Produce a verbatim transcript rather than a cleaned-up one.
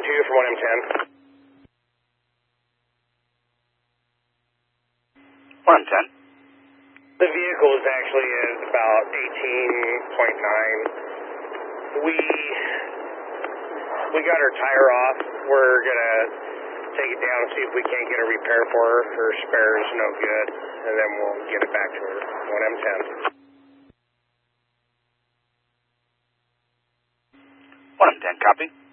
two from one M ten. one M ten. The vehicle is actually at about eighteen point nine. We we got her tire off. We're gonna take it down and see if we can't get a repair for her. Her spare is no good, and then we'll get it back to her. one M ten. one M ten, copy.